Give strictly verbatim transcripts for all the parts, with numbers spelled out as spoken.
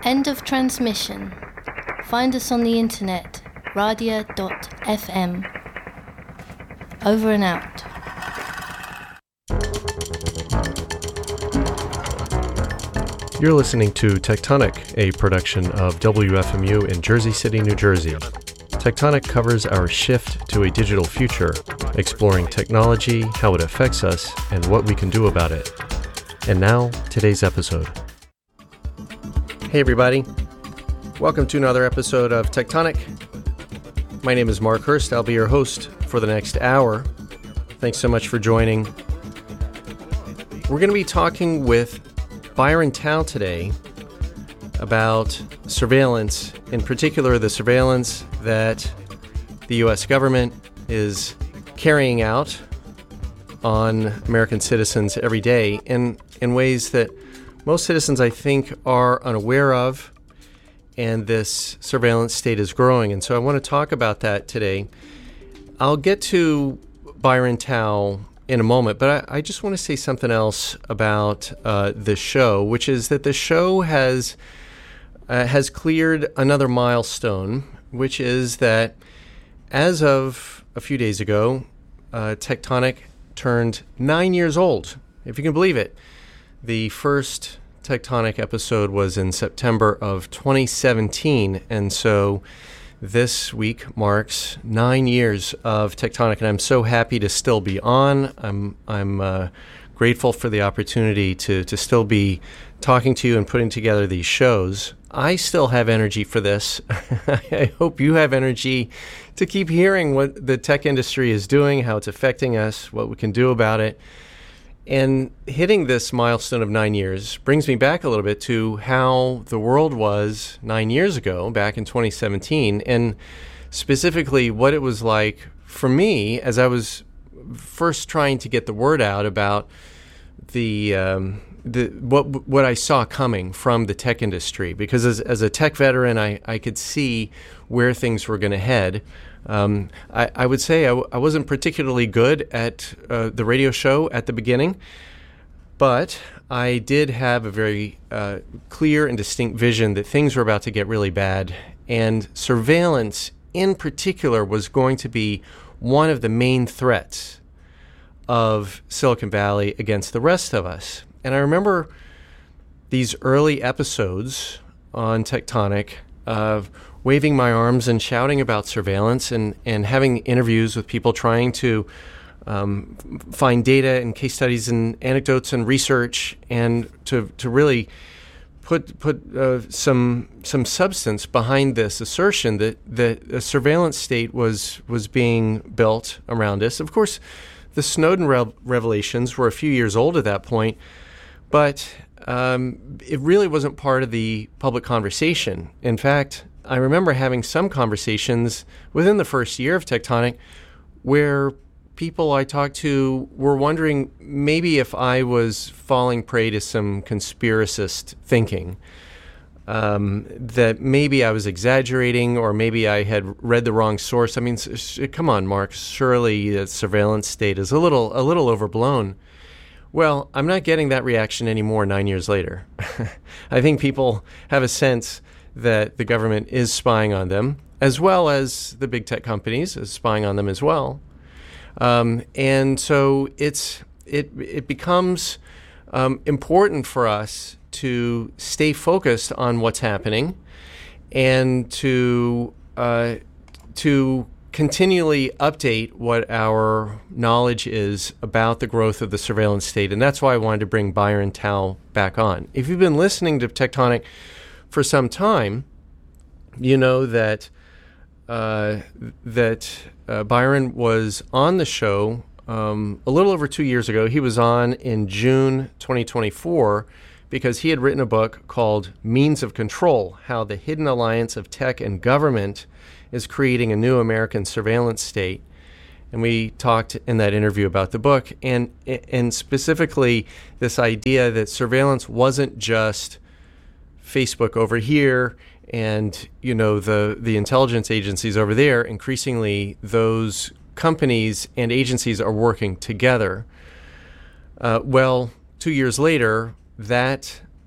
End of transmission. Find us on the internet, radia dot f m. Over and out. You're listening to Tectonic, a production of W F M U in Jersey City, New Jersey. Tectonic covers our shift to a digital future, exploring technology, how it affects us, and what we can do about it. And now, today's episode. Hey everybody, welcome to another episode of Tectonic. My name is Mark Hurst. I'll be your host for the next hour. Thanks so much for joining. We're going to be talking with Byron Tao today about surveillance, in particular the surveillance that the U S government is carrying out on American citizens every day in, in ways that most citizens, I think, are unaware of, and this surveillance state is growing. And so I want to talk about that today. I'll get to Byron Tao in a moment, but I, I just want to say something else about uh, the show, which is that the show has uh, has cleared another milestone, which is that as of a few days ago, uh, Tectonic turned nine years old, if you can believe it. The first Tectonic episode was in September of twenty seventeen, and so this week marks nine years of Tectonic, and I'm so happy to still be on. I'm I'm uh, grateful for the opportunity to to still be talking to you and putting together these shows. I still have energy for this. I hope you have energy to keep hearing what the tech industry is doing, how it's affecting us, what we can do about it. And hitting this milestone of nine years brings me back a little bit to how the world was nine years ago, back in twenty seventeen, and specifically what it was like for me as I was first trying to get the word out about the um, the what what I saw coming from the tech industry. Because as as a tech veteran, I, I could see where things were going to head. Um, I, I would say I, w- I wasn't particularly good at uh, the radio show at the beginning, but I did have a very uh, clear and distinct vision that things were about to get really bad, and surveillance in particular was going to be one of the main threats of Silicon Valley against the rest of us. And I remember these early episodes on Tectonic of waving my arms and shouting about surveillance and, and having interviews with people trying to um, find data and case studies and anecdotes and research and to to really put put uh, some some substance behind this assertion that, that a surveillance state was was being built around us. Of course, the Snowden re- revelations were a few years old at that point, but um, it really wasn't part of the public conversation. In fact, I remember having some conversations within the first year of Tectonic where people I talked to were wondering maybe if I was falling prey to some conspiracist thinking, um, that maybe I was exaggerating or maybe I had read the wrong source. I mean, s- come on, Mark, surely the surveillance state is a little a little overblown. Well, I'm not getting that reaction anymore nine years later. I think people have a sense that the government is spying on them, as well as the big tech companies is spying on them as well. Um, and so it's it it becomes um, important for us to stay focused on what's happening and to uh, to continually update what our knowledge is about the growth of the surveillance state. And that's why I wanted to bring Byron Tao back on. If you've been listening to Tectonic for some time, you know that uh, that uh, Byron was on the show um, a little over two years ago. He was on in June twenty twenty-four because he had written a book called Means of Control: How the Hidden Alliance of Tech and Government is Creating a New American Surveillance State. And we talked in that interview about the book and and specifically this idea that surveillance wasn't just Facebook over here and, you know, the, the intelligence agencies over there. Increasingly, those companies and agencies are working together. Uh, well, two years later, that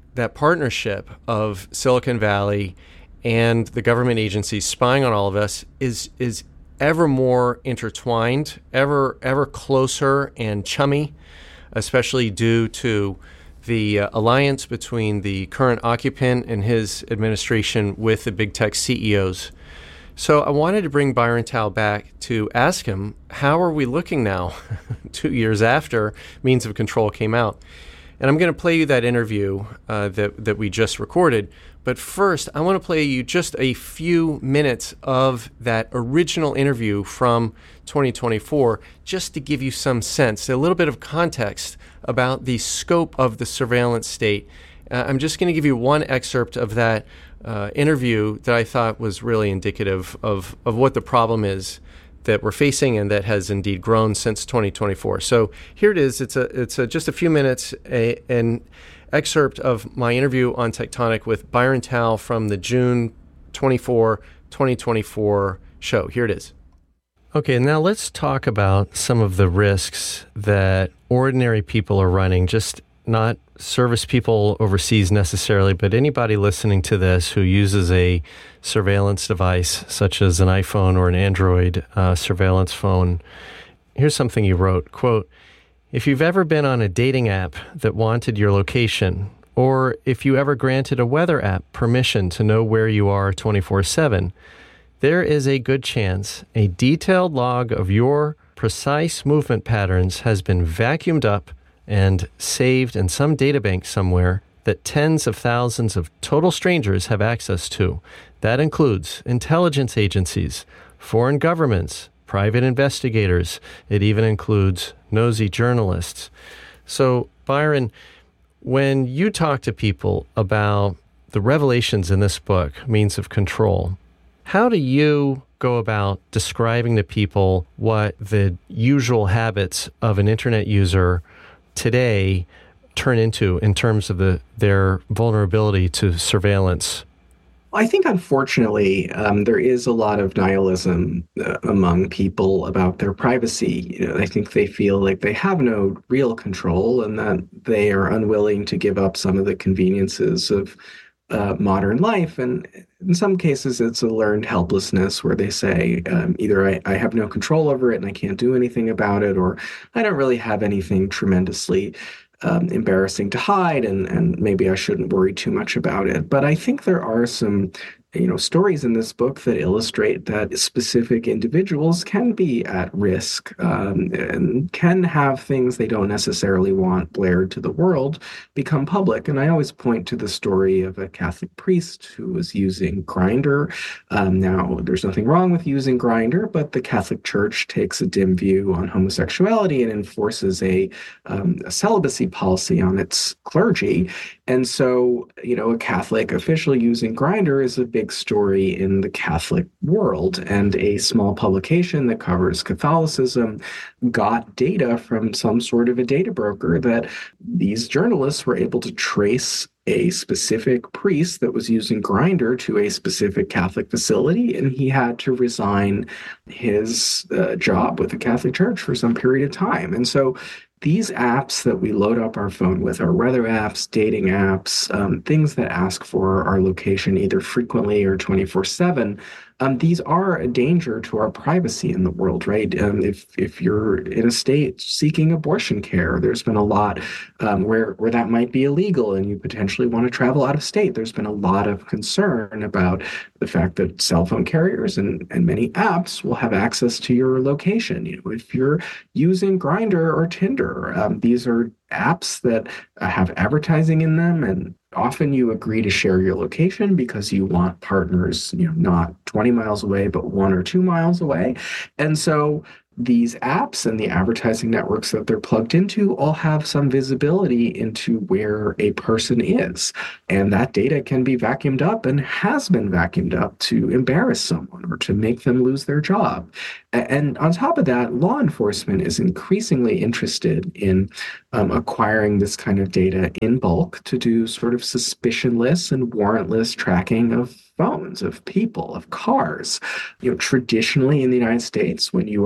that partnership of Silicon Valley and the government agencies spying on all of us is is ever more intertwined, ever ever closer and chummy, especially due to the uh, alliance between the current occupant and his administration with the big tech C E Os. So I wanted to bring Byron Tao back to ask him, how are we looking now, two years after Means of Control came out? And I'm going to play you that interview uh, that, that we just recorded. But first, I want to play you just a few minutes of that original interview from twenty twenty-four, just to give you some sense, a little bit of context about the scope of the surveillance state. Uh, I'm just going to give you one excerpt of that uh, interview that I thought was really indicative of, of what the problem is that we're facing and that has indeed grown since twenty twenty-four. So here it is. It's a it's a, just a few minutes, a, an excerpt of my interview on Tectonic with Byron Tao from the June twenty-fourth, twenty twenty-four show. Here it is. Okay, now let's talk about some of the risks that ordinary people are running, just not service people overseas necessarily, but anybody listening to this who uses a surveillance device, such as an iPhone or an Android uh, surveillance phone. Here's something you wrote, quote, "If you've ever been on a dating app that wanted your location, or if you ever granted a weather app permission to know where you are twenty-four seven, there is a good chance a detailed log of your precise movement patterns has been vacuumed up and saved in some databank somewhere that tens of thousands of total strangers have access to. That includes intelligence agencies, foreign governments, private investigators. It even includes nosy journalists." So, Byron, when you talk to people about the revelations in this book, Means of Control, how do you go about describing to people what the usual habits of an internet user today turn into in terms of the their vulnerability to surveillance? I think, unfortunately, um, there is a lot of nihilism uh, among people about their privacy. You know, I think they feel like they have no real control and that they are unwilling to give up some of the conveniences of uh, modern life. And in some cases, it's a learned helplessness where they say, um, either I, I have no control over it and I can't do anything about it, or I don't really have anything tremendously Um, embarrassing to hide, and, and maybe I shouldn't worry too much about it. But I think there are some, you know, stories in this book that illustrate that specific individuals can be at risk um, and can have things they don't necessarily want blared to the world become public. And I always point to the story of a Catholic priest who was using Grindr. Um, now, there's nothing wrong with using Grindr, but the Catholic Church takes a dim view on homosexuality and enforces a, um, a celibacy policy on its clergy. And so, you know, a Catholic official using Grindr is a big story in the Catholic world. And a small publication that covers Catholicism got data from some sort of a data broker that these journalists were able to trace a specific priest that was using Grindr to a specific Catholic facility, and he had to resign his uh, job with the Catholic Church for some period of time. And so these apps that we load up our phone with are weather apps, dating apps, um, things that ask for our location either frequently or twenty-four seven. Um, these are a danger to our privacy in the world, right? Um, if if you're in a state seeking abortion care, there's been a lot um, where, where that might be illegal and you potentially want to travel out of state. There's been a lot of concern about the fact that cell phone carriers and, and many apps will have access to your location. You know, if you're using Grindr or Tinder, um, these are apps that have advertising in them, and often you agree to share your location because you want partners, you know, not twenty miles away, but one or two miles away. And so these apps and the advertising networks that they're plugged into all have some visibility into where a person is. And that data can be vacuumed up and has been vacuumed up to embarrass someone or to make them lose their job. And on top of that, law enforcement is increasingly interested in um, acquiring this kind of data in bulk to do sort of suspicionless and warrantless tracking of phones, of people, of cars. You know, traditionally in the United States, when you are a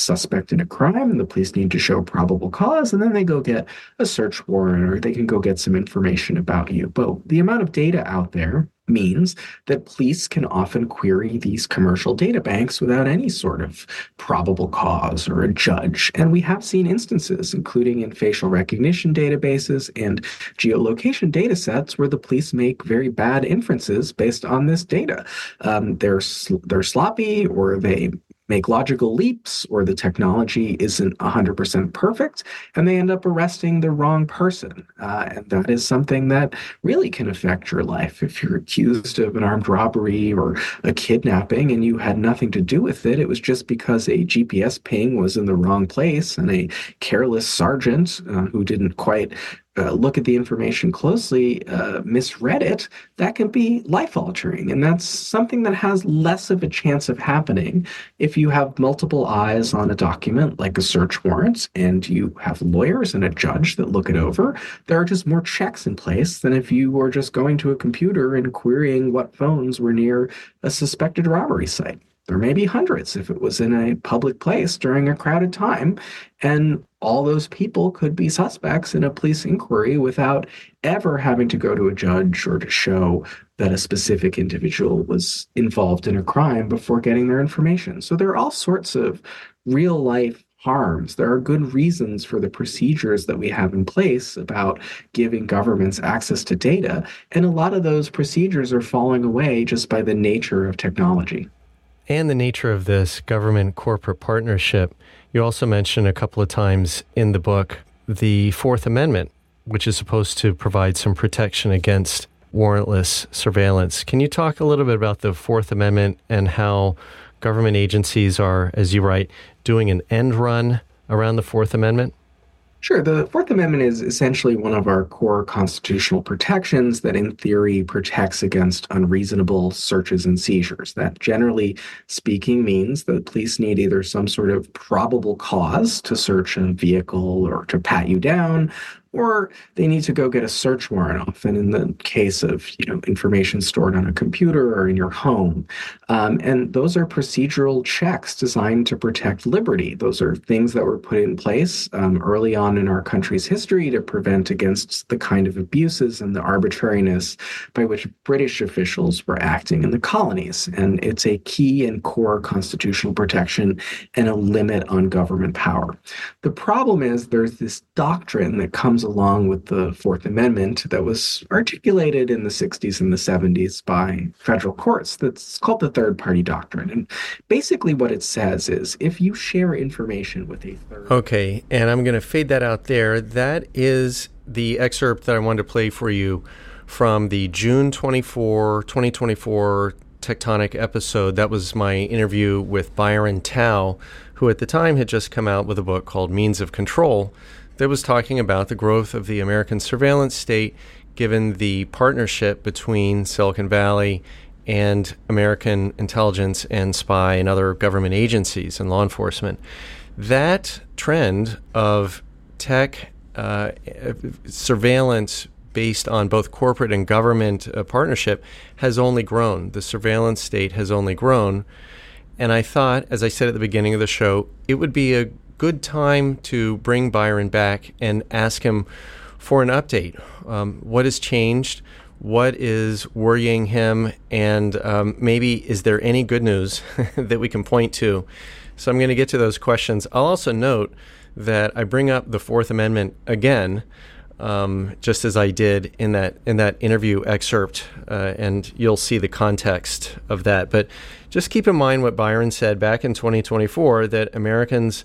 suspect in a crime, and the police need to show probable cause, and then they go get a search warrant, or they can go get some information about you. But the amount of data out there means that police can often query these commercial data banks without any sort of probable cause or a judge. And we have seen instances, including in facial recognition databases and geolocation data sets, where the police make very bad inferences based on this data. Um, they're they're sloppy, or they make logical leaps, or the technology isn't one hundred percent perfect, and they end up arresting the wrong person. Uh, and that is something that really can affect your life. If you're accused of an armed robbery or a kidnapping and you had nothing to do with it, it was just because a G P S ping was in the wrong place and a careless sergeant uh, who didn't quite Uh, look at the information closely, uh, misread it, that can be life-altering. And that's something that has less of a chance of happening if you have multiple eyes on a document like a search warrant, and you have lawyers and a judge that look it over. There are just more checks in place than if you were just going to a computer and querying what phones were near a suspected robbery site. There may be hundreds if it was in a public place during a crowded time, and all those people could be suspects in a police inquiry without ever having to go to a judge or to show that a specific individual was involved in a crime before getting their information. So there are all sorts of real-life harms. There are good reasons for the procedures that we have in place about giving governments access to data, and a lot of those procedures are falling away just by the nature of technology. And the nature of this government-corporate partnership. You also mentioned a couple of times in the book the Fourth Amendment, which is supposed to provide some protection against warrantless surveillance. Can you talk a little bit about the Fourth Amendment and how government agencies are, as you write, doing an end run around the Fourth Amendment? Sure. The Fourth Amendment is essentially one of our core constitutional protections that, in theory, protects against unreasonable searches and seizures. That, generally speaking, means that police need either some sort of probable cause to search a vehicle or to pat you down, or they need to go get a search warrant, often in the case of, you know, information stored on a computer or in your home. Um, and those are procedural checks designed to protect liberty. Those are things that were put in place um, early on in our country's history to prevent against the kind of abuses and the arbitrariness by which British officials were acting in the colonies. And it's a key and core constitutional protection and a limit on government power. The problem is there's this doctrine that comes along with the Fourth Amendment that was articulated in the sixties and the seventies by federal courts. That's called the third party doctrine. And basically what it says is if you share information with a third... Okay, and I'm going to fade that out there. That is the excerpt that I wanted to play for you from the June twenty-fourth, twenty twenty-four Tectonic episode. That was my interview with Byron Tao, who at the time had just come out with a book called Means of Control, that was talking about the growth of the American surveillance state given the partnership between Silicon Valley and American intelligence and spy and other government agencies and law enforcement. That trend of tech uh, surveillance based on both corporate and government uh, partnership has only grown. The surveillance state has only grown. And I thought, as I said at the beginning of the show, it would be a good time to bring Byron back and ask him for an update. Um, what has changed? What is worrying him? And um, maybe is there any good news that we can point to? So I'm going to get to those questions. I'll also note that I bring up the Fourth Amendment again, um, just as I did in that in that interview excerpt, uh, and you'll see the context of that. But just keep in mind what Byron said back in twenty twenty-four, that Americans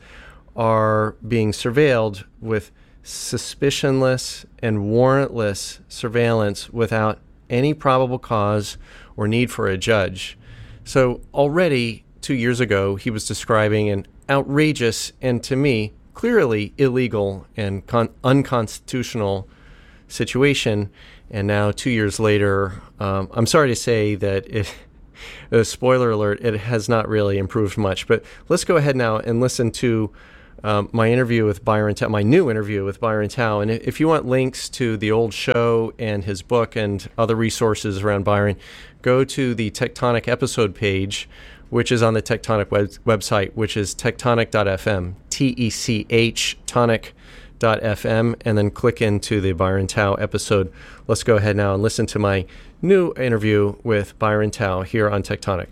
are being surveilled with suspicionless and warrantless surveillance without any probable cause or need for a judge. So already two years ago, he was describing an outrageous and, to me, clearly illegal and con- unconstitutional situation. And now, two years later, um, I'm sorry to say that it, uh, spoiler alert, it has not really improved much. But let's go ahead now and listen to Um, my interview with Byron Tao, my new interview with Byron Tao. And if you want links to the old show and his book and other resources around Byron, go to the Tectonic episode page, which is on the Tectonic web- website, which is tectonic dot f m, T E C H, tonic dot f m, and then click into the Byron Tao episode. Let's go ahead now and listen to my new interview with Byron Tao here on Tectonic.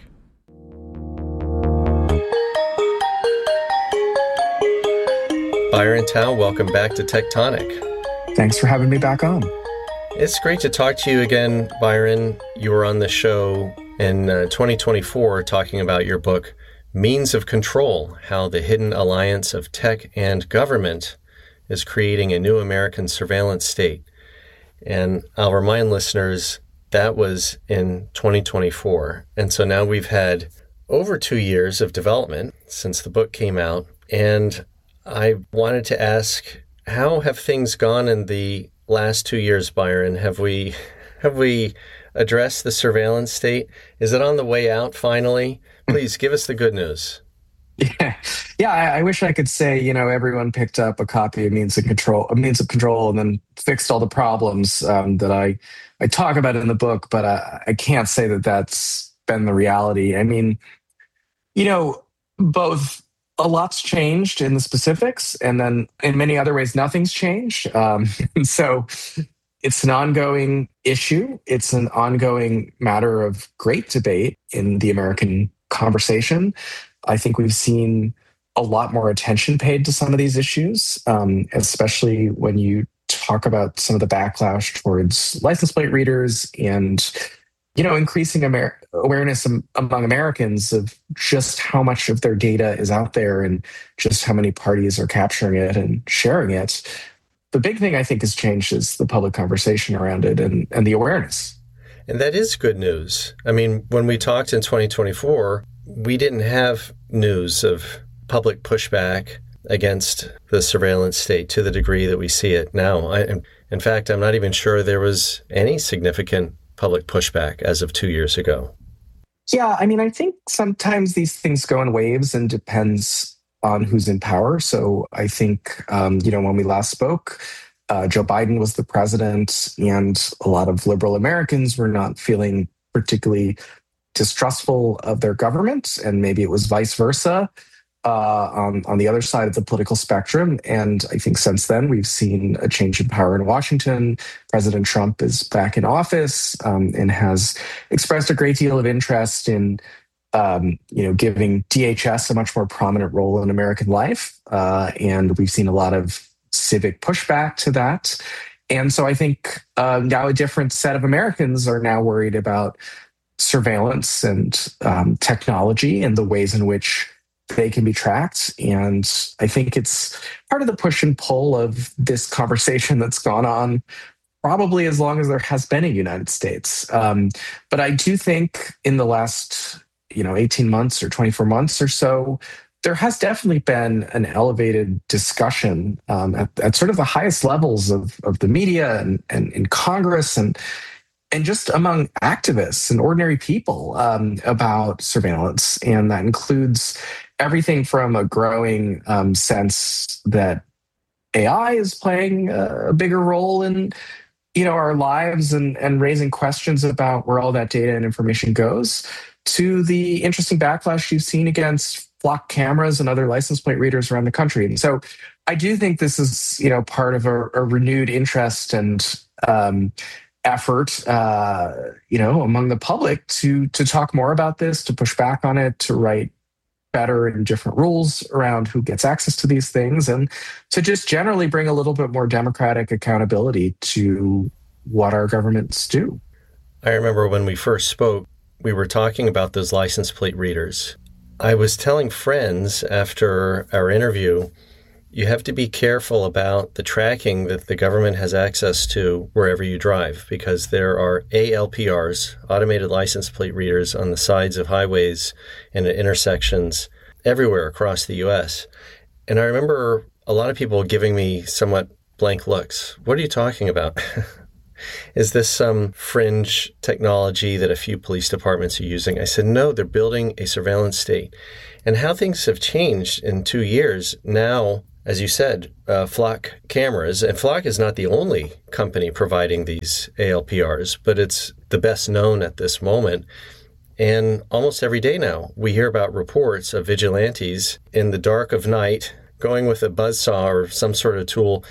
Byron Tao, welcome back to Tectonic. Thanks for having me back on. It's great to talk to you again, Byron. You were on the show in uh, twenty twenty-four talking about your book, Means of Control, How the Hidden Alliance of Tech and Government is Creating a New American Surveillance State. And I'll remind listeners, that was in twenty twenty-four. And so now we've had over two years of development since the book came out. And I wanted to ask, how have things gone in the last two years, Byron? Have we have we addressed the surveillance state? Is it on the way out finally? Please give us the good news. Yeah, yeah. I, I wish I could say, you know, everyone picked up a copy of Means of Control, a Means of Control, and then fixed all the problems um, that I I talk about in the book. But I, I can't say that that's been the reality. I mean, you know, both. A lot's changed in the specifics, and then in many other ways, nothing's changed. Um, and so it's an ongoing issue. It's an ongoing matter of great debate in the American conversation. I think we've seen a lot more attention paid to some of these issues, um, especially when you talk about some of the backlash towards license plate readers and you know, increasing Amer- awareness am- among Americans of just how much of their data is out there and just how many parties are capturing it and sharing it. The big thing I think has changed is the public conversation around it and, and the awareness. And that is good news. I mean, when we talked in twenty twenty-four, we didn't have news of public pushback against the surveillance state to the degree that we see it now. I, in fact, I'm not even sure there was any significant public pushback as of two years ago. Yeah, I mean, I think sometimes these things go in waves and depends on who's in power. So I think, um, you know, when we last spoke, uh, Joe Biden was the president, and a lot of liberal Americans were not feeling particularly distrustful of their government, and maybe it was vice versa. Uh, on, on the other side of the political spectrum. And I think since then, we've seen a change in power in Washington. President Trump is back in office um, and has expressed a great deal of interest in um, you know, giving D H S a much more prominent role in American life. Uh, and we've seen a lot of civic pushback to that. And so I think uh, now a different set of Americans are now worried about surveillance and um, technology and the ways in which they can be tracked. And I think it's part of the push and pull of this conversation that's gone on probably as long as there has been a United States. Um, but I do think in the last, you know, eighteen months or twenty-four months or so, there has definitely been an elevated discussion um, at, at sort of the highest levels of, of the media and, and in Congress and and just among activists and ordinary people um, about surveillance. And that includes everything from a growing um, sense that A I is playing a bigger role in, you know, our lives and, and raising questions about where all that data and information goes, to the interesting backlash you've seen against flock cameras and other license plate readers around the country. And so I do think this is, you know, part of a, a renewed interest and um, effort, uh, you know, among the public to to talk more about this, to push back on it, to write better and different rules around who gets access to these things, and to just generally bring a little bit more democratic accountability to what our governments do. I remember when we first spoke, we were talking about those license plate readers. I was telling friends after our interview, you have to be careful about the tracking that the government has access to wherever you drive, because there are A L P Rs, automated license plate readers, on the sides of highways and at intersections everywhere across the U S. And I remember a lot of people giving me somewhat blank looks. What are you talking about? Is this some fringe technology that a few police departments are using? I said, no, they're building a surveillance state. And how things have changed in two years now, as you said, uh, Flock cameras, and Flock is not the only company providing these A L P Rs, but it's the best known at this moment. And almost every day now, we hear about reports of vigilantes in the dark of night going with a buzzsaw or some sort of tool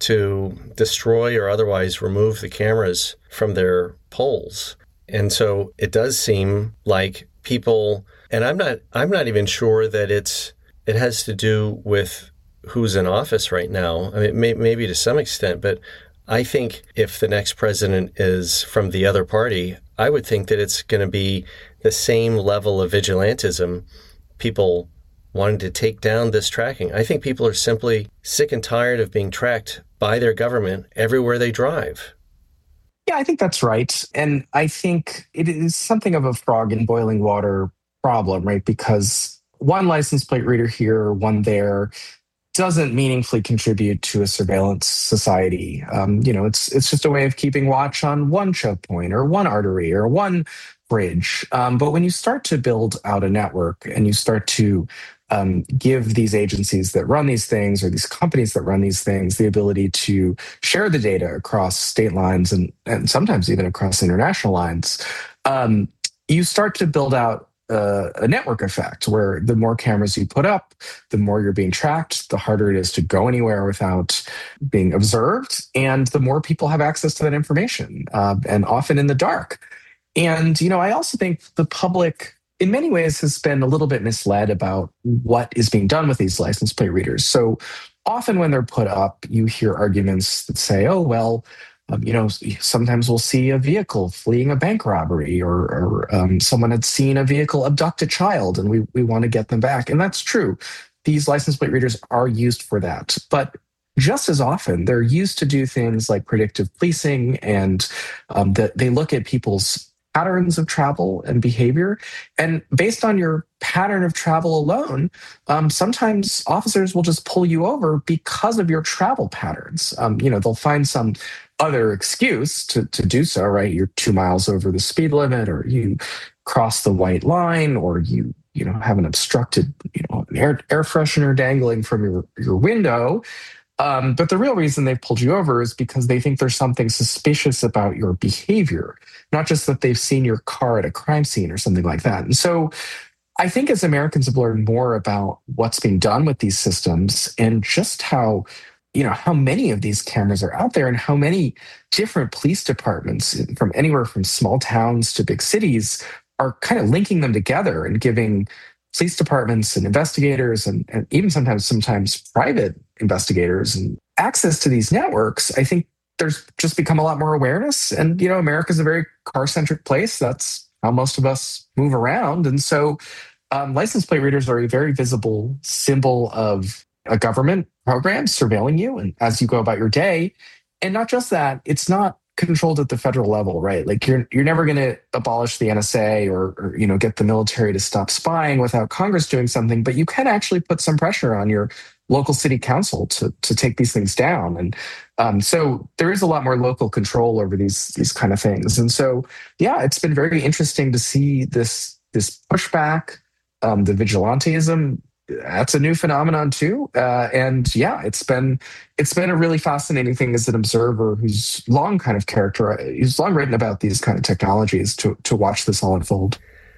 to destroy or otherwise remove the cameras from their poles. And so it does seem like people, and I'm not I'm not even sure that it's it has to do with who's in office right now. I mean, may, maybe to some extent, but I think if the next president is from the other party, I would think that it's going to be the same level of vigilantism, people wanting to take down this tracking. I think people are simply sick and tired of being tracked by their government everywhere they drive. Yeah, I think that's right. And I think it is something of a frog in boiling water problem, right? Because one license plate reader here, one there, doesn't meaningfully contribute to a surveillance society. Um, you know, it's it's just a way of keeping watch on one choke point or one artery or one bridge. Um, but when you start to build out a network and you start to um, give these agencies that run these things or these companies that run these things the ability to share the data across state lines and, and sometimes even across international lines, um, you start to build out Uh, a network effect where the more cameras you put up, the more you're being tracked, the harder it is to go anywhere without being observed, and the more people have access to that information, uh, and often in the dark. And, you know, I also think the public, in many ways, has been a little bit misled about what is being done with these license plate readers. So often when they're put up, you hear arguments that say, oh, well, Um, you know, sometimes we'll see a vehicle fleeing a bank robbery, or, or um, someone had seen a vehicle abduct a child and we, we want to get them back. And that's true. These license plate readers are used for that. But just as often, they're used to do things like predictive policing, and um, that they look at people's patterns of travel and behavior. And based on your pattern of travel alone, um, sometimes officers will just pull you over because of your travel patterns. Um, you know, they'll find some other excuse to, to do so, right? You're two miles over the speed limit, or you cross the white line, or you, you know, have an obstructed, you know, an air, air freshener dangling from your, your window. Um, but the real reason they've pulled you over is because they think there's something suspicious about your behavior, not just that they've seen your car at a crime scene or something like that. And so I think as Americans have learned more about what's being done with these systems and just how, you know, how many of these cameras are out there and how many different police departments from anywhere from small towns to big cities are kind of linking them together and giving police departments and investigators and, and even sometimes sometimes private investigators and access to these networks. I think there's just become a lot more awareness. And, you know, America's a very car-centric place. That's how most of us move around. And so um, license plate readers are a very visible symbol of a government program surveilling you and as you go about your day. And not just that, it's not controlled at the federal level, right? Like you're you're never going to abolish the N S A or, or you know get the military to stop spying without Congress doing something, but you can actually put some pressure on your local city council to to take these things down. And um, so there is a lot more local control over these these kind of things. And so yeah, it's been very interesting to see this this pushback, um, the vigilantism. That's a new phenomenon too, uh, and yeah, it's been it's been a really fascinating thing as an observer who's long kind of character who's long written about these kind of technologies to to watch this all unfold.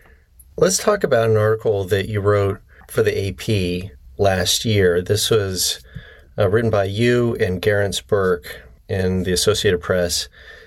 Let's talk about an article that you wrote for the A P last year. This was uh, written by you and Garance Burke in the Associated Press.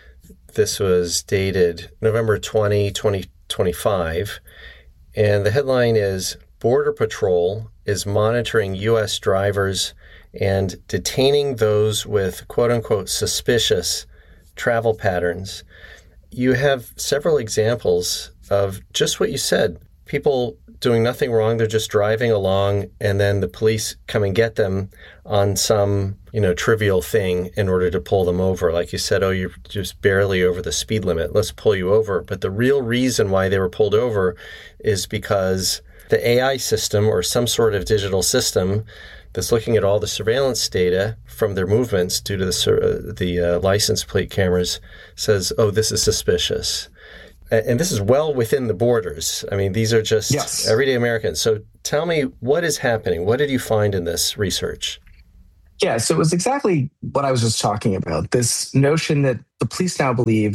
This was dated November twentieth, twenty twenty-five, and the headline is Border Patrol is monitoring U S drivers and detaining those with quote-unquote suspicious travel patterns. You have several examples of just what you said. People doing nothing wrong, they're just driving along, and then the police come and get them on some, you know, trivial thing in order to pull them over. Like you said, oh, you're just barely over the speed limit, let's pull you over. But the real reason why they were pulled over is because the A I system or some sort of digital system that's looking at all the surveillance data from their movements due to the, uh, the uh, license plate cameras says, oh, this is suspicious. And this is well within the borders. I mean, these are just yes. everyday Americans. So tell me, what is happening? What did you find in this research? Yeah, so it was exactly what I was just talking about. This notion that the police now believe that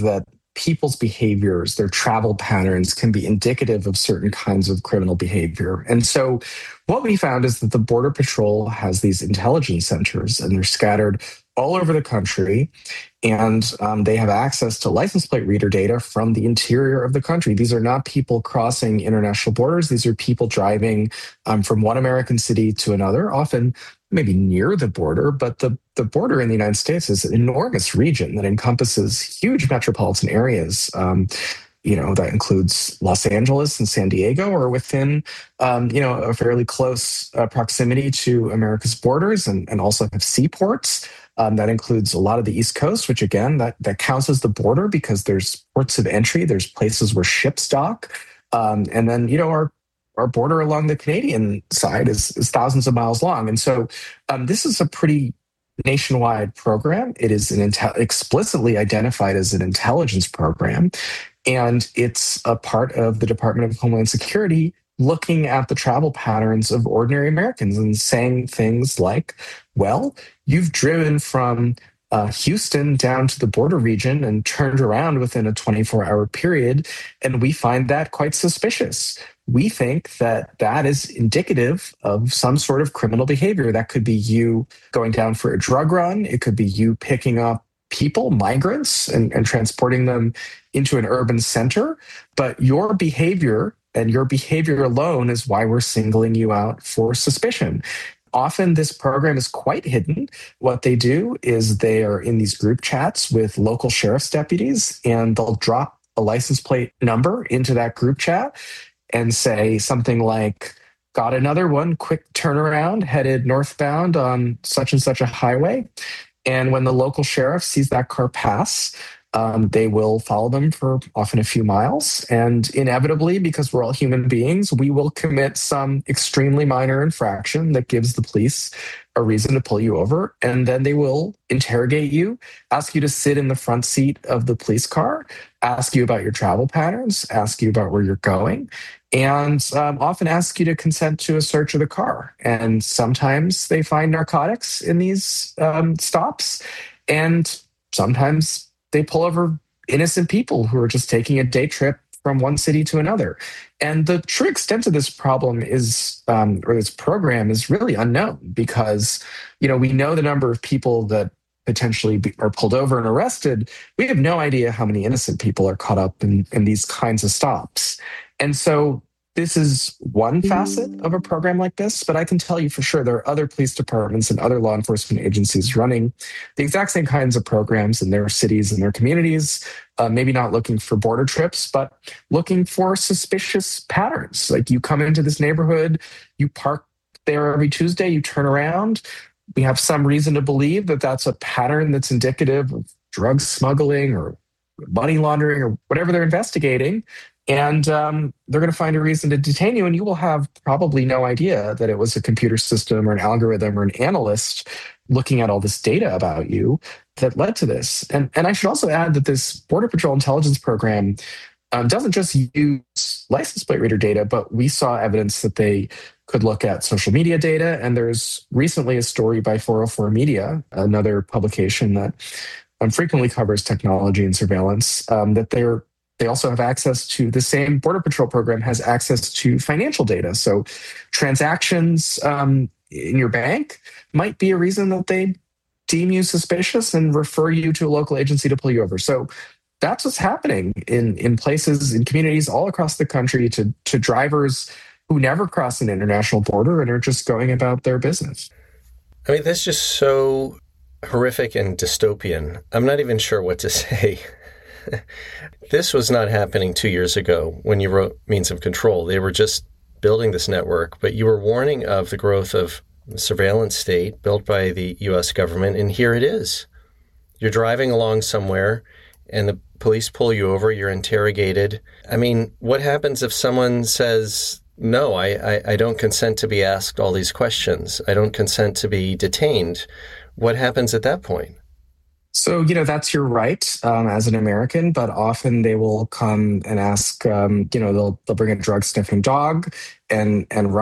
people's behaviors, their travel patterns can be indicative of certain kinds of criminal behavior. And so what we found is that the Border Patrol has these intelligence centers, and they're scattered all over the country. And um, they have access to license plate reader data from the interior of the country. These are not people crossing international borders. These are people driving um, from one American city to another, often maybe near the border. But the, the border in the United States is an enormous region that encompasses huge metropolitan areas. Um, you know, that includes Los Angeles and San Diego, or within, um, you know, a fairly close uh, proximity to America's borders, and, and also have seaports. Um, that includes a lot of the East Coast, which again, that, that counts as the border because there's ports of entry, there's places where ships dock. Um, and then, you know, our, our border along the Canadian side is, is thousands of miles long. And so um, this is a pretty nationwide program. It is an inte- explicitly identified as an intelligence program. And it's a part of the Department of Homeland Security looking at the travel patterns of ordinary Americans and saying things like, well, you've driven from uh, Houston down to the border region and turned around within a twenty-four hour period, and we find that quite suspicious. We think that that is indicative of some sort of criminal behavior. That could be you going down for a drug run. It could be you picking up people, migrants, and, and transporting them into an urban center. But your behavior and your behavior alone is why we're singling you out for suspicion. Often this program is quite hidden. What they do is they are in these group chats with local sheriff's deputies, and they'll drop a license plate number into that group chat and say something like, got another one, quick turnaround, headed northbound on such and such a highway. And when the local sheriff sees that car pass, Um, they will follow them for often a few miles. And inevitably, because we're all human beings, we will commit some extremely minor infraction that gives the police a reason to pull you over. And then they will interrogate you, ask you to sit in the front seat of the police car, ask you about your travel patterns, ask you about where you're going, and um, often ask you to consent to a search of the car. And sometimes they find narcotics in these um, stops. And sometimes they pull over innocent people who are just taking a day trip from one city to another. And the true extent of this problem is, um, or this program is really unknown because, you know, we know the number of people that potentially be, are pulled over and arrested. We have no idea how many innocent people are caught up in, in these kinds of stops. And so this is one facet of a program like this, but I can tell you for sure there are other police departments and other law enforcement agencies running the exact same kinds of programs in their cities and their communities, uh, maybe not looking for border trips, but looking for suspicious patterns. Like you come into this neighborhood, you park there every Tuesday, you turn around. We have some reason to believe that that's a pattern that's indicative of drug smuggling or money laundering or whatever they're investigating. And um, they're going to find a reason to detain you, and you will have probably no idea that it was a computer system or an algorithm or an analyst looking at all this data about you that led to this. And, and I should also add that this Border Patrol intelligence program um, doesn't just use license plate reader data, but we saw evidence that they could look at social media data. And there's recently a story by four oh four Media, another publication that um, frequently covers technology and surveillance, um, that they're They also have access to the same Border Patrol program has access to financial data. So transactions um, in your bank might be a reason that they deem you suspicious and refer you to a local agency to pull you over. So that's what's happening in, in places, in communities all across the country to, to drivers who never cross an international border and are just going about their business. I mean, that's just so horrific and dystopian. I'm not even sure what to say. This was not happening two years ago when you wrote Means of Control. They were just building this network, but you were warning of the growth of the surveillance state built by the U S government, and here it is. You're driving along somewhere, and the police pull you over, you're interrogated. I mean, what happens if someone says, no, I, I, I don't consent to be asked all these questions. I don't consent to be detained. What happens at that point? So, you know, that's your right um, as an American, but often they will come and ask, um, you know, they'll they'll bring a drug sniffing dog and and run it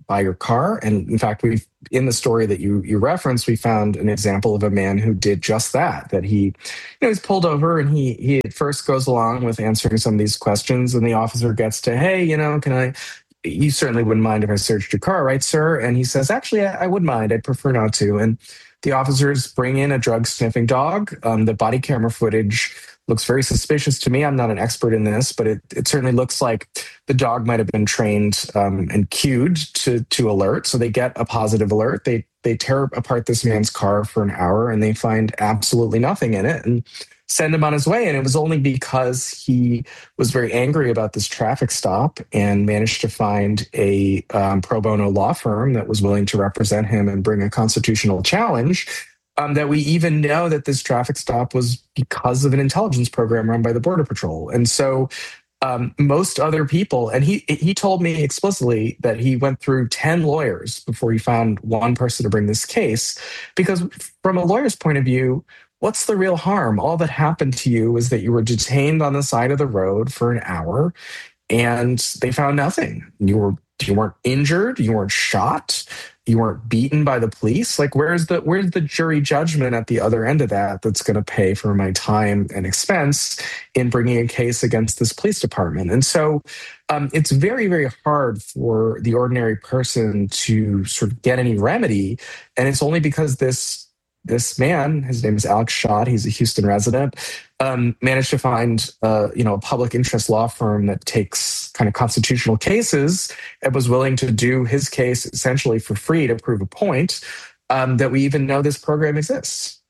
by your car. And in fact, we've in the story that you you referenced, we found an example of a man who did just that. That he, you know, he's pulled over and he he at first goes along with answering some of these questions, and the officer gets to, hey, you know, can I? You certainly wouldn't mind if I searched your car, right, sir? And he says, actually, I, I would mind. I'd prefer not to. And the officers bring in a drug sniffing dog. Um, the body camera footage looks very suspicious to me. I'm not an expert in this, but it, it certainly looks like the dog might have been trained um, and cued to to alert. So they get a positive alert. They they tear apart this man's car for an hour and they find absolutely nothing in it and send him on his way. And it was only because he was very angry about this traffic stop and managed to find a um, pro bono law firm that was willing to represent him and bring a constitutional challenge. Um, that we even know that this traffic stop was because of an intelligence program run by the Border Patrol. And so um, most other people, and he he told me explicitly that he went through ten lawyers before he found one person to bring this case, because from a lawyer's point of view, what's the real harm? All that happened to you was that you were detained on the side of the road for an hour and they found nothing. You were you weren't injured, you weren't shot, you weren't beaten by the police. Like, where's the where's the jury judgment at the other end of that that's going to pay for my time and expense in bringing a case against this police department? And so um, it's very, very hard for the ordinary person to sort of get any remedy. And it's only because this this man, his name is Alex Schott, he's a Houston resident, um, managed to find uh, you know, a public interest law firm that takes kind of constitutional cases and was willing to do his case essentially for free to prove a point, um, that we even know this program exists.